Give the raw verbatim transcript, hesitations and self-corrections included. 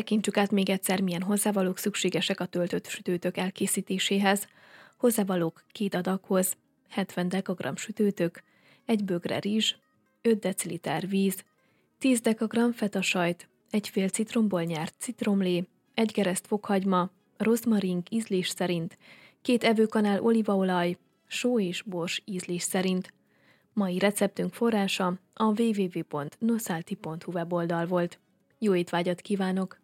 Tekintsük át még egyszer, milyen hozzávalók szükségesek a töltött sütőtök elkészítéséhez. Hozzávalók két adaghoz: hetven dekagramm sütőtök, egy bögre rizs, öt deciliter víz, tíz dekagramm fetasajt, egy fél citromból nyárt citromlé, egy gereszt fokhagyma, rozmarink ízlés szerint, két evőkanál olívaolaj, só és bors ízlés szerint. Mai receptünk forrása a double-u double-u double-u pont nosalti pont hu weboldal volt. Jó étvágyat kívánok!